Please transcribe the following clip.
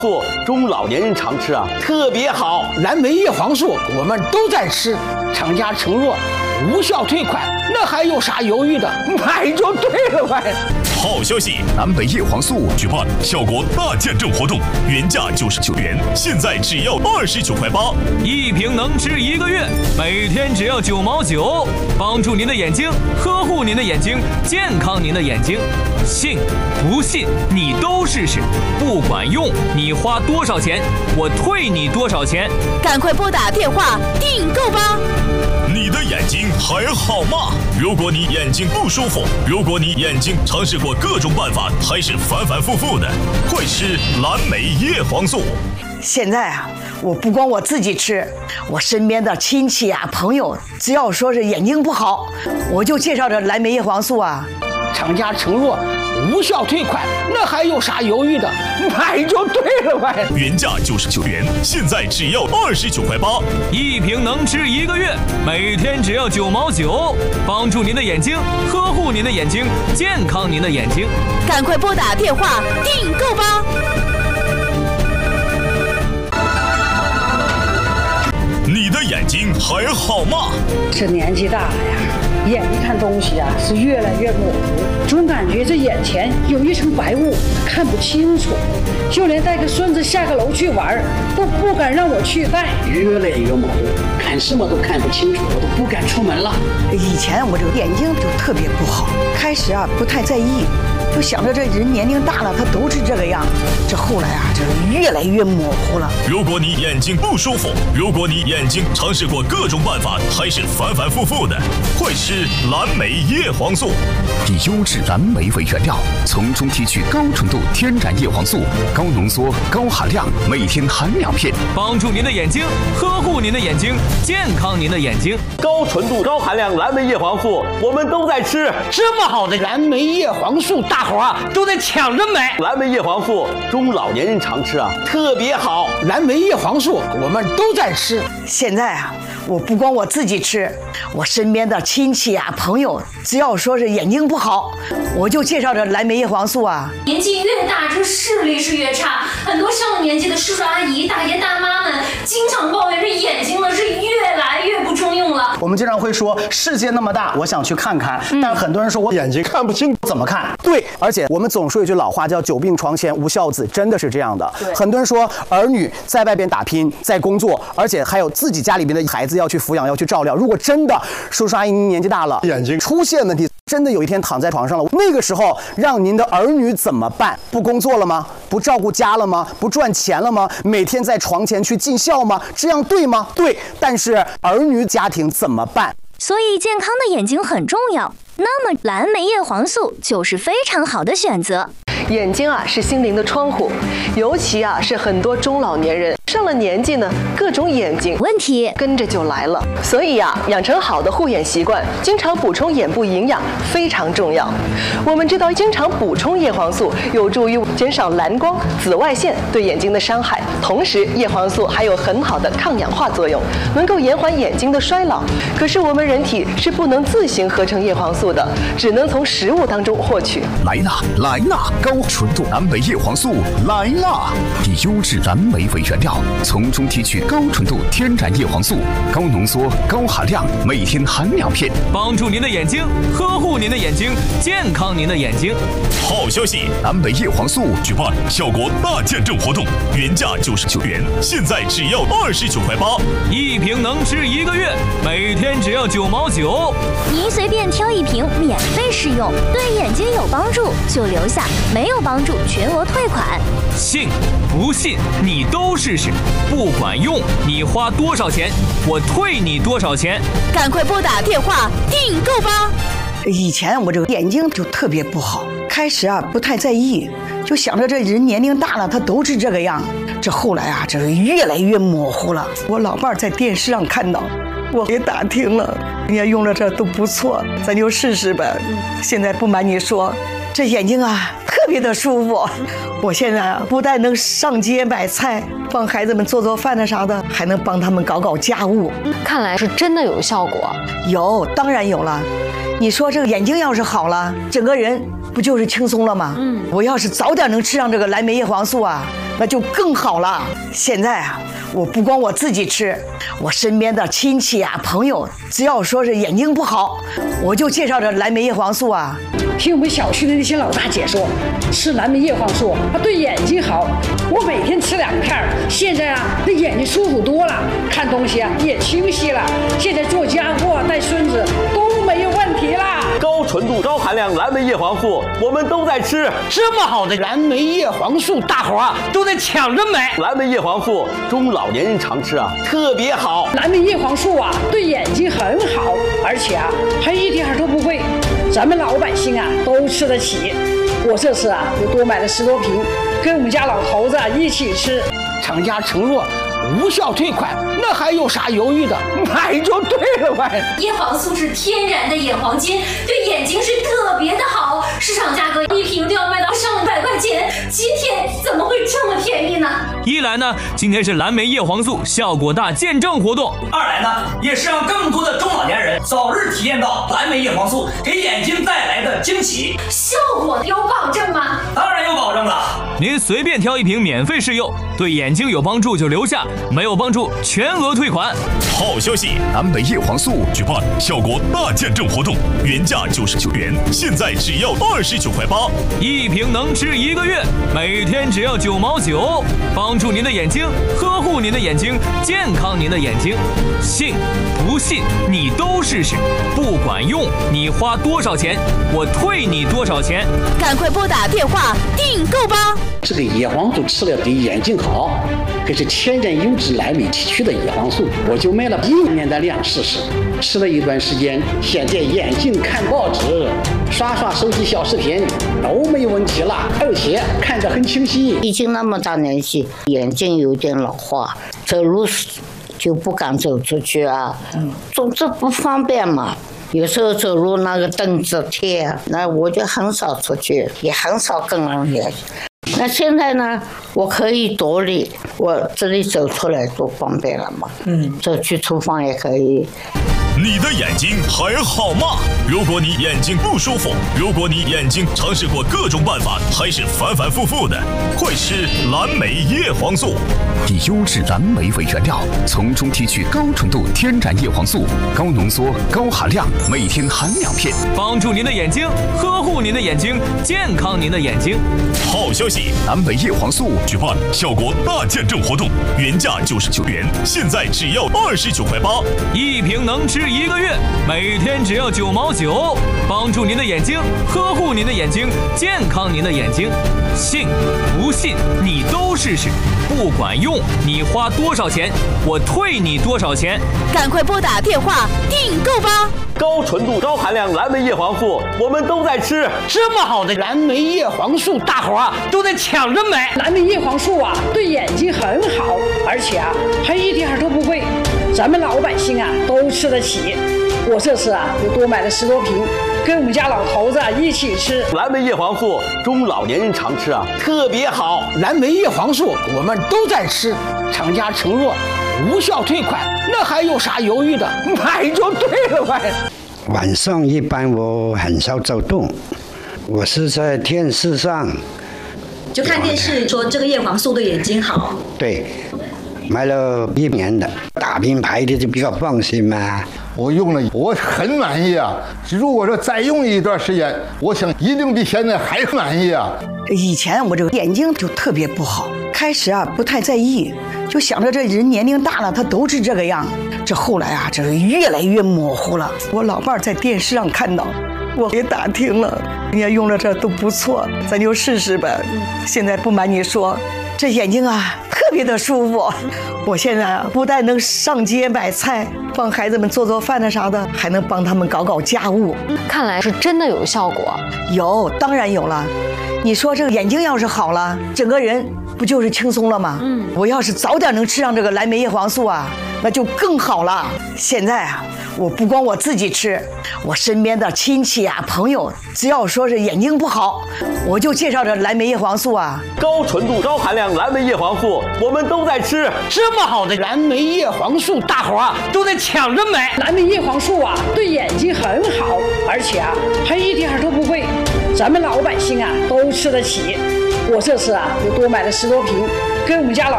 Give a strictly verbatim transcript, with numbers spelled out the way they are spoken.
做中老年人常吃啊，特别好。 蓝莓叶黄素我们都在吃，厂家承诺无效退款，那还有啥犹豫的？买就对了呗。 好消息，蓝莓叶黄素举办效果大见证活动，原价九十九元，现在只要二十九块八， 一瓶能吃一个月，每天只要九毛九，帮助您的眼睛，呵护您的眼睛，健康您的眼睛。信不信你都试试，不管用你花多少钱，我退你多少钱。 赶快拨打电话订购吧。 你的眼睛还好吗？如果你眼睛不舒服，如果你眼睛尝试过各种办法还是反反复复的，快吃蓝莓叶黄素。 现在啊，我不光我自己吃，我身边的亲戚啊、朋友，只要说是眼睛不好，我就介绍这蓝莓叶黄素啊。 厂家承诺无效退款，那还有啥犹豫的？买就对了呗。 原价九十九元，现在只要二十九块八， 一瓶能吃一个月，每天只要九毛九，帮助您的眼睛，呵护您的眼睛，健康您的眼睛。 赶快拨打电话订购吧。 你的眼睛还好吗？ 这年纪大了呀，眼睛看东西啊是越来越模糊，总感觉这眼前有一层白雾，看不清楚。就连带个孙子下个楼去玩，都不敢让我去带，越来越模糊，看什么都看不清楚，我都不敢出门了。 以前我这个眼睛就特别不好，开始啊不太在意，就想着这人年龄大了，他都是这个样。这后来啊，这越来越模糊了。 如果你眼睛不舒服，如果你眼睛尝试过各种办法还是反反复复的，快吃蓝莓叶黄素。 以优质蓝莓为原料，从中提取高纯度天然叶黄素，高浓缩、高含量，每天含两片， 帮助您的眼睛，呵护您的眼睛，健康您的眼睛。 高纯度、高含量蓝莓叶黄素，我们都在吃。 这么好的蓝莓叶黄素，大伙啊都得抢着买。 蓝莓叶黄素，中老年人常吃啊，特别好。 蓝莓叶黄素我们都在吃。 现在啊，我不光我自己吃，我身边的亲戚啊、朋友，只要说是眼睛不好，我就介绍这蓝莓叶黄素啊。 年纪越大，这视力是越差，很多上了年纪的叔叔阿姨、大爷大妈们经常抱怨这眼睛呢是越来越不中用了。 我们经常会说世界那么大，我想去看看，嗯、但很多人说我眼睛看不清，怎么看？对，而且我们总说一句老话叫久病床前无孝子，真的是这样的。很多人说儿女在外边打拼，在工作，而且还有自己家里边的孩子要去抚养，要去照料。如果真的叔叔阿姨年纪大了，眼睛出现问题，真的有一天躺在床上了，那个时候让您的儿女怎么办？不工作了吗？不照顾家了吗？不赚钱了吗？每天在床前去尽孝吗？这样对吗？对，但是儿女家庭怎么办？ 所以健康的眼睛很重要，那么蓝莓叶黄素就是非常好的选择。 眼睛啊是心灵的窗户，尤其啊是很多中老年人上了年纪呢，各种眼睛问题跟着就来了。所以啊，养成好的护眼习惯，经常补充眼部营养非常重要。我们知道，经常补充叶黄素有助于减少蓝光、紫外线对眼睛的伤害，同时叶黄素还有很好的抗氧化作用，能够延缓眼睛的衰老。可是我们人体是不能自行合成叶黄素的，只能从食物当中获取。 来啦，来啦！高纯度蓝莓叶黄素来啦！以优质蓝莓为原料，从中提取高纯度天然叶黄素，高浓缩、高含量，每天含两片， 帮助您的眼睛，呵护您的眼睛，健康您的眼睛。 好消息，蓝莓叶黄素举办效果大见证活动，原价九十九元，现在只要二十九块八， 一瓶能吃一个月，每天只要九毛九。 您随便挑一瓶免费试用，对眼睛有帮助就留下，没有帮助全额退款。 信不信你都试试，不管用你花多少钱，我退你多少钱。 赶快拨打电话订购吧。 以前我这个眼睛就特别不好，开始啊不太在意，就想着这人年龄大了，他都是这个样。这后来啊，这是越来越模糊了。我老伴儿在电视上看到，我也打听了，人家用了这都不错，咱就试试呗。现在不瞒你说，这眼睛啊特别的舒服。我现在啊不但能上街买菜，帮孩子们做做饭的啥的，还能帮他们搞搞家务。 看来是真的有效果。 有，当然有了。你说这个眼睛要是好了，整个人不就是轻松了吗？嗯，我要是早点能吃上这个蓝莓叶黄素啊，那就更好了。现在啊，我不光我自己吃，我身边的亲戚啊、朋友，只要说是眼睛不好，我就介绍这蓝莓叶黄素啊。 听我们小区的那些老大姐说，吃蓝莓叶黄素它对眼睛好。我每天吃两片，现在啊，那眼睛舒服多了，看东西啊也清晰了。现在做家务啊、带孙子都没有问题啦。 高纯度、高含量蓝莓叶黄素，我们都在吃。 这么好的蓝莓叶黄素，大伙儿啊都在抢着买。 蓝莓叶黄素中老年人常吃啊，特别好。 蓝莓叶黄素啊，对眼睛很好，而且啊还一点都不贵，咱们老百姓啊都吃得起。我这次啊又多买了十多瓶，跟我们家老头子啊一起吃。 厂家承诺无效退款，那还有啥犹豫的？买就对了呗。 叶黄素是天然的眼黄金，对眼睛是特别的好，市场价格一瓶都要卖到上百块钱，今天怎么会这么便宜呢？ 一来呢，今天是蓝莓叶黄素效果大见证活动； 二来呢，也是让更多的中老年人早日体验到蓝莓叶黄素给眼睛带来的惊喜。 效果有保证吗？ 当然有保证了。 您随便挑一瓶免费试用，对眼睛有帮助就留下，没有帮助全额退款。 好消息，蓝莓叶黄素举办效果大见证活动，原价九十九元，现在只要二十九块八， 一瓶能吃一个月，每天只要九毛九，帮助您的眼睛，呵护您的眼睛，健康您的眼睛。信不信你都试试，不管用你花多少钱，我退你多少钱。 赶快拨打电话订购吧。 这个叶黄素吃了对眼睛好，可是天然优质蓝莓提取的叶黄素，我就买了一年的量试试，吃了一段时间，现在眼睛看报纸、刷刷手机小视频都没问题了，而且看得很清晰。 已经那么大年纪，眼睛有点老化，走路就不敢走出去啊，总之不方便嘛。有时候走路那个凳子贴，那我就很少出去，也很少跟人联系。那现在呢，我可以独立，我这里走出来多方便了嘛。嗯，走去厨房也可以。 你的眼睛还好吗？如果你眼睛不舒服，如果你眼睛尝试过各种办法，还是反反复复的，快吃蓝莓叶黄素。 以优质蓝莓为原料，从中提取高纯度天然叶黄素，高浓缩、高含量，每天含两片， 帮助您的眼睛，呵护您的眼睛，健康您的眼睛。 好消息，蓝莓叶黄素举办效果大见证活动，原价九十九元，现在只要二十九块八， 一瓶能吃一个月，每天只要九毛九，帮助您的眼睛，呵护您的眼睛，健康您的眼睛。信不信你都试试，不管用你花多少钱，我退你多少钱。 赶快拨打电话订购吧。 高纯度、高含量蓝莓叶黄素，我们都在吃。 这么好的蓝莓叶黄素，大伙儿啊都在抢着买。 蓝莓叶黄素啊，对眼睛很好，而且啊还一点都不贵，咱们老百姓啊都吃得起。我这次啊又多买了十多瓶，跟我们家老头子啊一起吃。 蓝莓叶黄素中老年人常吃啊，特别好。 蓝莓叶黄素我们都在吃，厂家承诺无效退款，那还有啥犹豫的？买就对了呗。 晚上一般我很少走动，我是在电视上就看电视说这个叶黄素对眼睛好。 对，买了一年的，大品牌的就比较放心嘛。 我用了，我很满意啊！如果说再用一段时间，我想一定比现在还满意啊！ 以前我这个眼睛就特别不好，开始啊不太在意，就想着这人年龄大了，他都是这个样。这后来啊，这是越来越模糊了。我老伴儿在电视上看到，我也打听了，人家用了这都不错，咱就试试呗。现在不瞒你说，这眼睛啊特别的舒服。我现在啊不但能上街买菜，帮孩子们做做饭的啥的，还能帮他们搞搞家务。 看来是真的有效果。 有，当然有了。你说这个眼睛要是好了，整个人不就是轻松了吗？嗯，我要是早点能吃上这个蓝莓叶黄素啊，那就更好了。现在啊，我不光我自己吃，我身边的亲戚啊、朋友，只要说是眼睛不好，我就介绍这蓝莓叶黄素啊。 高纯度、高含量蓝莓叶黄素，我们都在吃。 这么好的蓝莓叶黄素，大伙儿啊都在抢着买。 蓝莓叶黄素啊，对眼睛很好，而且啊还一点都不贵， 咱们老百姓啊都吃得起。我这次啊又多买了十多瓶，给我们家老